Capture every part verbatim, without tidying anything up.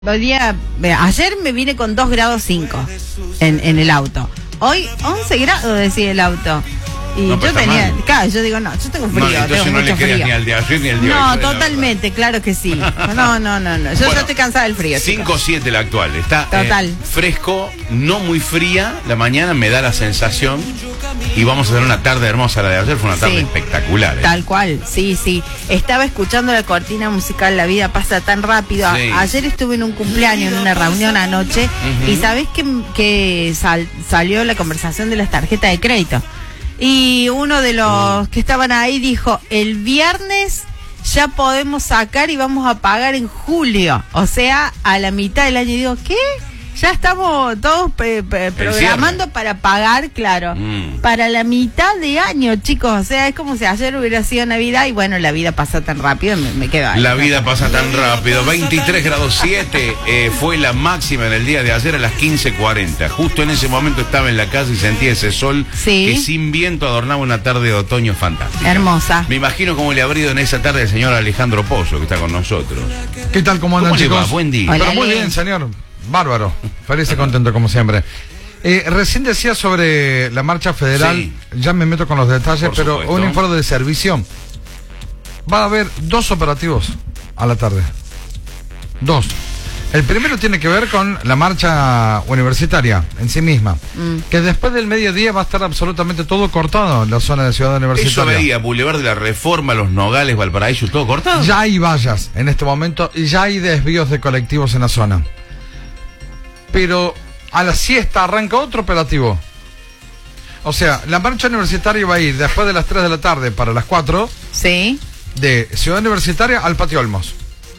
Hoy día, ayer me vine con dos grados cinco en, en el auto. Hoy once grados decía el auto. Y no, yo tenía, mal. Claro, yo digo, no, yo tengo frío, no, tengo no mucho le frío. Ni al de ayer ni al de no, hoy, totalmente, claro que sí. No, no, no, no. Yo bueno, ya estoy cansada del frío. cinco siete la actual, está Total. Eh, fresco, no muy fría. La mañana me da la sensación. Y vamos a tener una tarde hermosa. La de ayer fue una tarde sí, espectacular. ¿eh? Tal cual, sí, sí. Estaba escuchando la cortina musical La vida pasa tan rápido. Sí. A, ayer estuve en un cumpleaños, en una reunión anoche. Uh-huh. Y sabés que, que sal, salió la conversación de las tarjetas de crédito. Y uno de los que estaban ahí dijo, el viernes ya podemos sacar y vamos a pagar en julio. O sea, a la mitad del año. Y digo, ¿qué? Ya estamos todos pe- pe- programando para pagar, claro, mm. para la mitad de año, chicos. O sea, es como si ayer hubiera sido Navidad y bueno, la vida pasa tan rápido, me, me quedo ahí. La vida pasa tan rápido. veintitrés grados siete eh, fue la máxima en el día de ayer a las quince cuarenta. Justo en ese momento estaba en la casa y sentía ese sol sí. que sin viento adornaba una tarde de otoño fantástica. Hermosa. Me imagino cómo le ha abrido en esa tarde el señor Alejandro Pozo, que está con nosotros. ¿Qué tal? ¿Cómo andan, ¿Cómo chicos? le va? Buen día. Hola, Pero muy bien, señor. Bárbaro, feliz y contento como siempre. Eh, recién decía sobre la marcha federal, sí. ya me meto con los detalles, Por pero supuesto. Un informe de servicio. Va a haber dos operativos a la tarde. Dos. El primero tiene que ver con la marcha universitaria en sí misma, mm. que después del mediodía va a estar absolutamente todo cortado en la zona de Ciudad Universitaria. Eso veía, Boulevard de la Reforma, Los Nogales, Valparaíso, todo cortado. Ya hay vallas en este momento y ya hay desvíos de colectivos en la zona. Pero a la siesta arranca otro operativo. O sea, la marcha universitaria va a ir después de las tres de la tarde para las cuatro. Sí. De Ciudad Universitaria al Patio Olmos.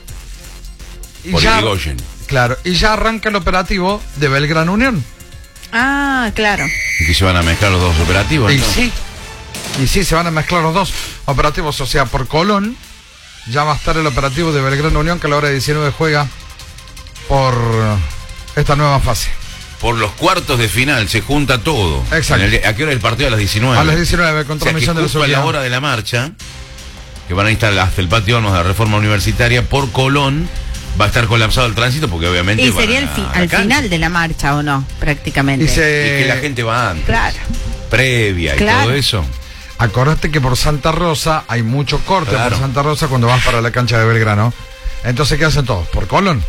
Y Por ya, Irigoyen. Claro, y ya arranca el operativo de Belgrano Unión. Ah, claro. Y que se van a mezclar los dos operativos. Y ¿no? sí. Y sí, se van a mezclar los dos operativos. O sea, por Colón ya va a estar el operativo de Belgrano Unión, que a la hora de diecinueve juega por esta nueva fase. Por los cuartos de final se junta todo. Exacto. El, ¿A qué hora es el partido? A las diecinueve. A las diecinueve, con transmisión de la Seguridad. A la hora de la marcha, que van a estar hasta el Patio Olmos de la Reforma Universitaria, por Colón va a estar colapsado el tránsito porque obviamente... Y sería el fi al final de la marcha, ¿o no? Prácticamente. Y, se... y que la gente va antes. Claro. Previa claro. y todo eso. Acordate que por Santa Rosa hay mucho corte claro. por Santa Rosa cuando vas para la cancha de Belgrano. Entonces, ¿qué hacen todos? ¿Por Colón?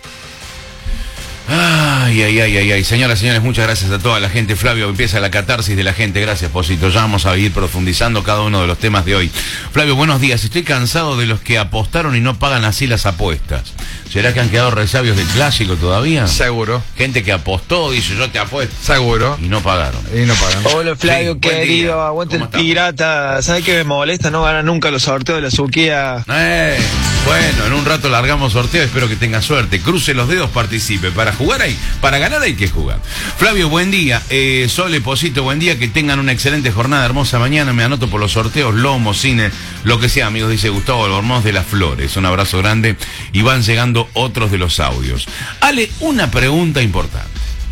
Ay, ay, ay, ay, ay. Señoras y señores, muchas gracias a toda la gente. Flavio, empieza la catarsis de la gente. Gracias, Posito. Ya vamos a ir profundizando cada uno de los temas de hoy. Flavio, buenos días. Estoy cansado de los que apostaron y no pagan así las apuestas. ¿Será que han quedado resabios del clásico todavía? Seguro. Gente que apostó, dice yo te apuesto. Seguro. Y no pagaron. Y no pagaron. Hola, Flavio, sí, querido. Aguante el pirata. ¿Sabes qué me molesta? No gana nunca los sorteos de la Suquía. Eh, bueno, en un rato largamos sorteo. Espero que tenga suerte. Cruce los dedos, participe. Para jugar ahí, para ganar hay que jugar. Flavio, buen día. Eh, Sole, Posito, buen día. Que tengan una excelente jornada, hermosa mañana. Me anoto por los sorteos, lomo, cine, lo que sea, amigos, dice Gustavo Albornoz de Las Flores. Un abrazo grande. Y van llegando otros de los audios. Ale, una pregunta importante.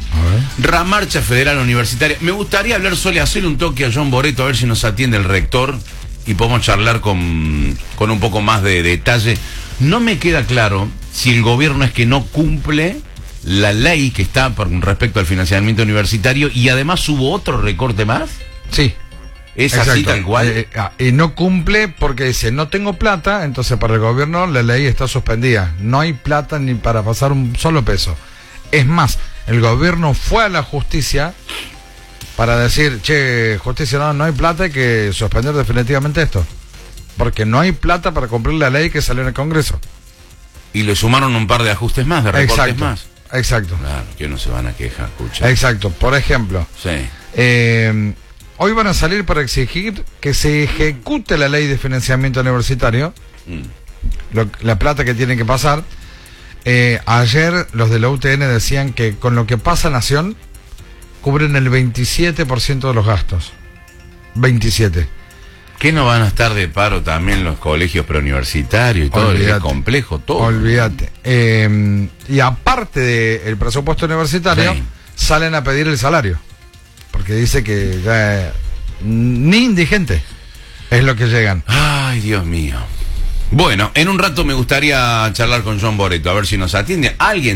A ver. Ramarcha Federal Universitaria. Me gustaría hablar, Sole, hacerle un toque a John Boreto, a ver si nos atiende el rector y podemos charlar con, con un poco más de detalle. No me queda claro si el gobierno es que no cumple la ley que está por respecto al financiamiento universitario y además hubo otro recorte más. Sí. ¿Es exacto. así tal cual? Eh, eh, y no cumple porque dice, no tengo plata, entonces para el gobierno la ley está suspendida. No hay plata ni para pasar un solo peso. Es más, el gobierno fue a la justicia para decir, che, justicia, no, no hay plata, hay que suspender definitivamente esto. Porque no hay plata para cumplir la ley que salió en el Congreso. Y le sumaron un par de ajustes más, de recortes exacto, más. Exacto. Claro, que no se van a quejar, escucha. Exacto, por ejemplo. Sí. Eh... Hoy van a salir para exigir que se ejecute la ley de financiamiento universitario, mm. lo, la plata que tiene que pasar. Eh, ayer los de la U T N decían que con lo que pasa Nación, cubren el veintisiete por ciento de los gastos. veintisiete. ¿Qué no van a estar de paro también los colegios preuniversitarios y todo? Olvídate. El complejo, todo. Olvídate. Eh, y aparte del presupuesto universitario, sí. salen a pedir el salario. Porque dice que ya ni indigente es lo que llegan. Ay, Dios mío. Bueno, en un rato me gustaría charlar con John Boreto, a ver si nos atiende alguien.